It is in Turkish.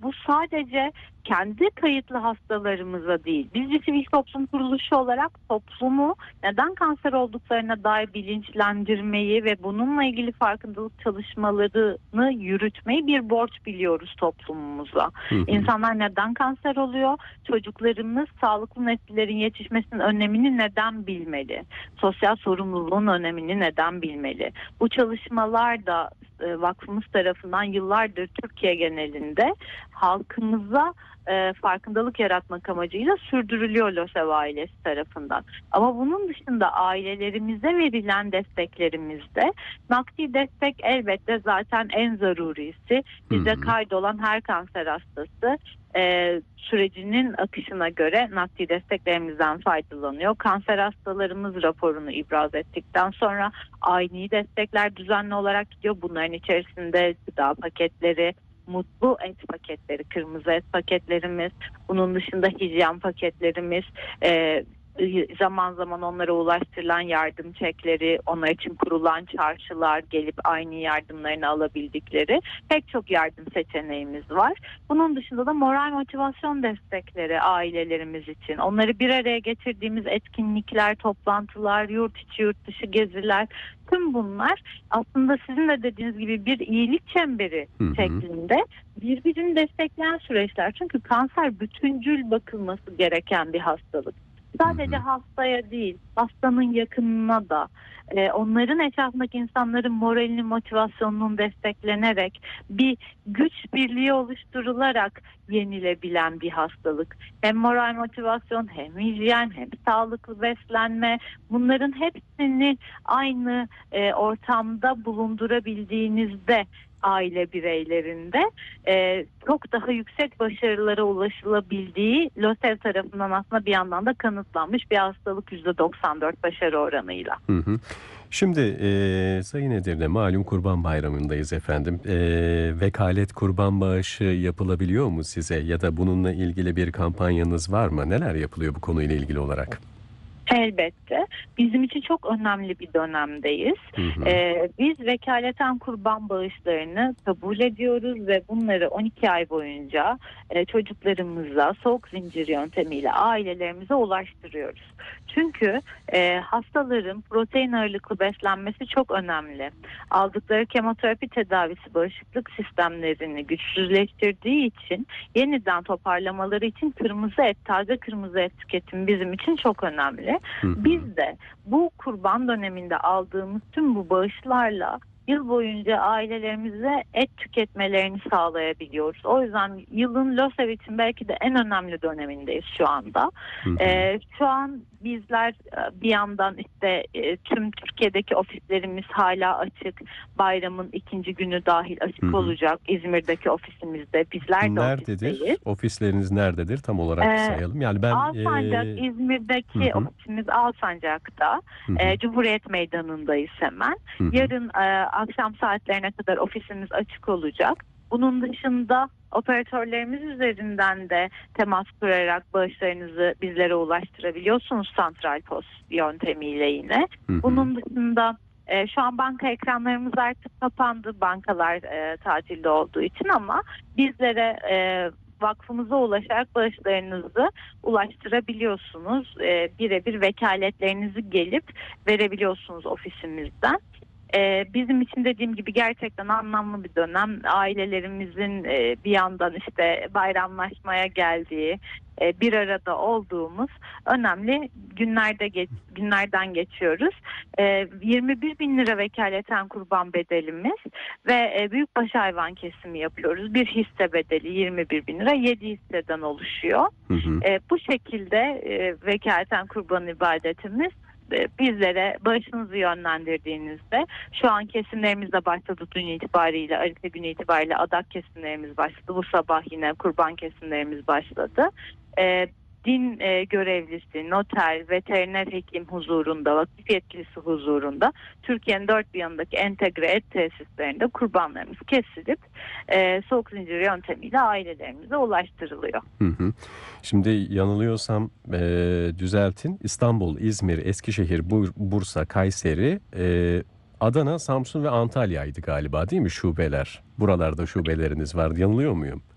bu sadece kendi kayıtlı hastalarımıza değil, biz bir sivil toplum kuruluşu olarak toplumu neden kanser olduklarına dair bilinçlendirmeyi ve bununla ilgili farkındalık çalışmalarını yürütmeyi bir borç biliyoruz toplumumuza. İnsanlar neden kanser oluyor? Çocuklarımız sağlıklı nesillerin yetişmesinin önemini neden bilmeli? Sosyal sorumluluğun önemini neden bilmeli? Bu çalışmalar da vakfımız tarafından yıllardır Türkiye genelinde halkımıza farkındalık yaratmak amacıyla sürdürülüyor LÖSEV ailesi tarafından. Ama bunun dışında ailelerimize verilen desteklerimizde nakdi destek elbette zaten en zarurisi. Bizde kaydolan her kanser hastası sürecinin akışına göre nakdi desteklerimizden faydalanıyor. Kanser hastalarımız raporunu ibraz ettikten sonra aynı destekler düzenli olarak gidiyor. Bunların içerisinde gıda paketleri, mutlu et paketleri, kırmızı et paketlerimiz, bunun dışında hijyen paketlerimiz, zaman zaman onlara ulaştırılan yardım çekleri, onlar için kurulan çarşılar, gelip aynı yardımlarını alabildikleri pek çok yardım seçeneğimiz var. Bunun dışında da moral motivasyon destekleri ailelerimiz için. Onları bir araya getirdiğimiz etkinlikler, toplantılar, yurt içi yurt dışı geziler, tüm bunlar aslında sizin de dediğiniz gibi bir iyilik çemberi şeklinde birbirini destekleyen süreçler. Çünkü kanser bütüncül bakılması gereken bir hastalık. Sadece hastaya değil, hastanın yakınına da, onların etrafındaki insanların moralinin, motivasyonunun desteklenerek bir güç birliği oluşturularak yenilebilen bir hastalık. Hem moral motivasyon, hem hijyen, hem sağlıklı beslenme, bunların hepsini aynı ortamda bulundurabildiğinizde aile bireylerinde çok daha yüksek başarılara ulaşılabildiği LÖSEV tarafından aslında bir yandan da kanıtlanmış bir hastalık %94 başarı oranıyla. Şimdi Sayın Edirne, malum Kurban Bayramı'ndayız efendim. Vekalet kurban bağışı yapılabiliyor mu size ya da bununla ilgili bir kampanyanız var mı? Neler yapılıyor bu konuyla ilgili olarak? Elbette. Bizim için çok önemli bir dönemdeyiz. Biz vekaleten kurban bağışlarını kabul ediyoruz ve bunları 12 ay boyunca çocuklarımıza soğuk zincir yöntemiyle ailelerimize ulaştırıyoruz. Çünkü hastaların protein ağırlıklı beslenmesi çok önemli. Aldıkları kemoterapi tedavisi bağışıklık sistemlerini güçsüzleştirdiği için yeniden toparlamaları için kırmızı et, taze kırmızı et tüketimi bizim için çok önemli. Biz de bu kurban döneminde aldığımız tüm bu bağışlarla yıl boyunca ailelerimize et tüketmelerini sağlayabiliyoruz. O yüzden yılın LÖSEV için belki de en önemli dönemindeyiz şu anda. Şu an bizler bir yandan işte tüm Türkiye'deki ofislerimiz hala açık. Bayramın ikinci günü dahil açık olacak. İzmir'deki ofisimizde bizler de nerededir? ofisteyiz. Ofisleriniz nerededir? Tam olarak sayalım. Yani ben Alsancak, İzmir'deki ofisimiz Alsancak'ta. Cumhuriyet Meydanı'ndayız hemen. Yarın akşam saatlerine kadar ofisimiz açık olacak. Bunun dışında operatörlerimiz üzerinden de temas kurarak bağışlarınızı bizlere ulaştırabiliyorsunuz santral post yöntemiyle yine. Bunun dışında şu an banka ekranlarımız artık kapandı, bankalar tatilde olduğu için, ama bizlere vakfımıza ulaşarak bağışlarınızı ulaştırabiliyorsunuz. Birebir vekaletlerinizi gelip verebiliyorsunuz ofisimizden. Bizim için dediğim gibi gerçekten anlamlı bir dönem. Ailelerimizin bir yandan işte bayramlaşmaya geldiği, bir arada olduğumuz önemli günlerden geçiyoruz. 21 bin lira vekaleten kurban bedelimiz ve büyükbaş hayvan kesimi yapıyoruz. Bir hisse bedeli 21 bin lira, 7 hisseden oluşuyor. Bu şekilde vekaleten kurban ibadetimiz bizlere bağışınızı yönlendirdiğinizde, şu an kesimlerimiz de başladı dün itibariyle, Arife günü itibariyle adak kesimlerimiz başladı. Bu sabah yine kurban kesimlerimiz başladı. Din görevlisi, noter, veteriner hekim huzurunda, vakıf yetkilisi huzurunda Türkiye'nin dört bir yanındaki entegre et tesislerinde kurbanlarımız kesilip soğuk zincir yöntemiyle ailelerimize ulaştırılıyor. Şimdi yanılıyorsam düzeltin. İstanbul, İzmir, Eskişehir, Bursa, Kayseri, Adana, Samsun ve Antalya'ydı galiba, değil mi şubeler? Buralarda şubeleriniz var. Yanılıyor muyum?